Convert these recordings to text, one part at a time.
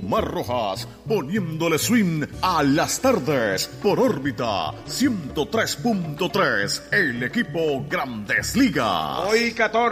Omar Rojas, poniéndole swing a las tardes por órbita 103.3, el equipo Grandes Ligas. Hoy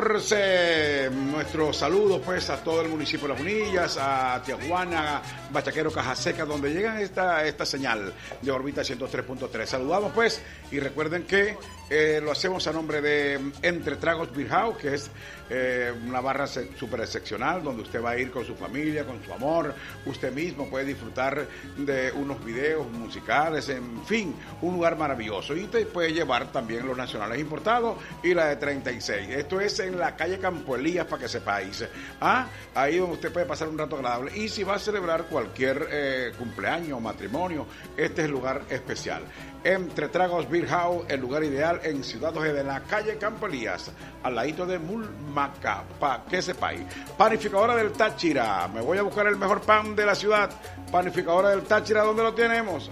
14, nuestro saludo pues a todo el municipio de Las Unillas, a Tijuana, Bachaquero, Cajaseca, donde llega esta señal de órbita 103.3. Saludamos pues y recuerden que lo hacemos a nombre de Entre Tragos Beer House, que es una barra súper excepcional donde usted va a ir con su familia, con su amor. Usted mismo puede disfrutar de unos videos musicales, en fin, un lugar maravilloso. Y te puede llevar también los nacionales importados y la de 36. Esto es en la calle Campo Elías, para que sepáis. Ahí donde usted puede pasar un rato agradable. Y si va a celebrar cualquier cumpleaños o matrimonio, este es el lugar especial. Entre Tragos Beer House, el lugar ideal en Ciudad Ojeda, en la calle Campo Elías, al ladito de Mulmaca, para que sepáis. Panificadora del Táchira, me voy a buscar el mejor pan de la ciudad. Panificadora del Táchira, ¿dónde lo tenemos?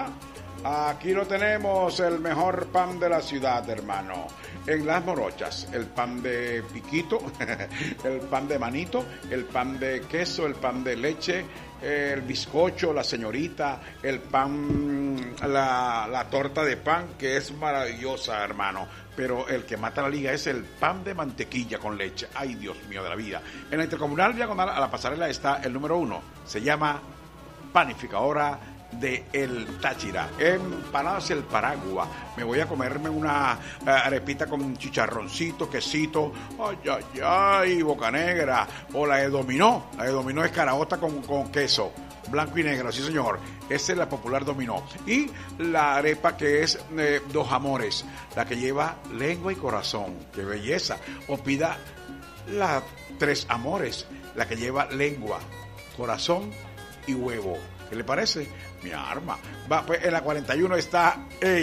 Aquí lo tenemos, el mejor pan de la ciudad, hermano. En Las Morochas, el pan de piquito, el pan de manito, el pan de queso, el pan de leche, el bizcocho, la señorita, el pan, la torta de pan, que es maravillosa, hermano. Pero el que mata la liga es el pan de mantequilla con leche. Ay, Dios mío de la vida. En la intercomunal diagonal a la pasarela está el número 1. Se llama Panificadora de El Táchira. Empanadas El Paragua. Me voy a comerme una arepita con chicharroncito, quesito, ay, boca negra. O la de dominó. La de dominó es caraota con queso blanco y negro, sí señor. Esa es la popular dominó. Y la arepa que es 2 amores, la que lleva lengua y corazón. ¡Qué belleza! O pida la 3 amores, la que lleva lengua, corazón y huevo. ¿Qué le parece? Mi arma. Pues en la 41 está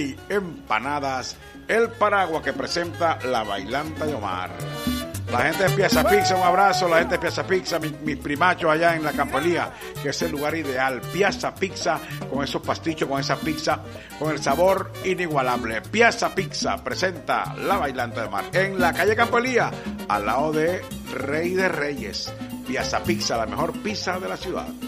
Empanadas El Paragua, que presenta la bailanta de Omar. La gente de Piazza Pizza, un abrazo. La gente de Piazza Pizza, mis primachos allá en la Campolía, que es el lugar ideal. Piazza Pizza, con esos pastichos, con esa pizza, con el sabor inigualable. Piazza Pizza presenta la bailanta de Omar en la calle Campolía, al lado de Rey de Reyes. Piazza Pizza, la mejor pizza de la ciudad.